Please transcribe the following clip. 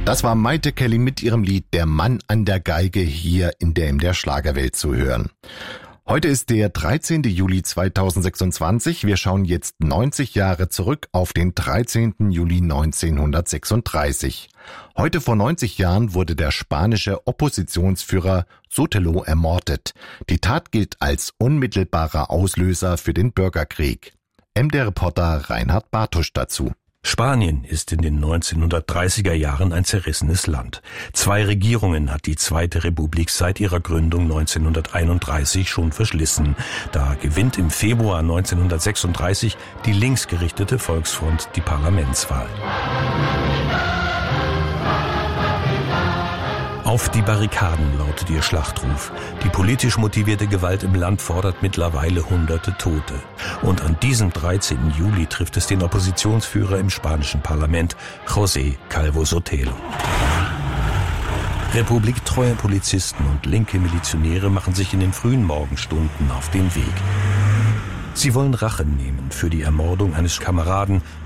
Das war Mayte Kelly mit ihrem Lied Der Mann an der Geige hier in der Schlagerwelt zu hören. Heute ist der 13. Juli 2026. Wir schauen jetzt 90 Jahre zurück auf den 13. Juli 1936. Heute vor 90 Jahren wurde der spanische Oppositionsführer Sotelo ermordet. Die Tat gilt als unmittelbarer Auslöser für den Bürgerkrieg. MDR-Reporter Reinhard Bartusch dazu. Spanien ist in den 1930er Jahren ein zerrissenes Land. 2 Regierungen hat die Zweite Republik seit ihrer Gründung 1931 schon verschlissen. Da gewinnt im Februar 1936 die linksgerichtete Volksfront die Parlamentswahl. Auf die Barrikaden lautet ihr Schlachtruf. Die politisch motivierte Gewalt im Land fordert mittlerweile Hunderte Tote. Und an diesem 13. Juli trifft es den Oppositionsführer im spanischen Parlament, José Calvo Sotelo. Republiktreue Polizisten und linke Milizionäre machen sich in den frühen Morgenstunden auf den Weg. Sie wollen Rache nehmen für die Ermordung eines Kameraden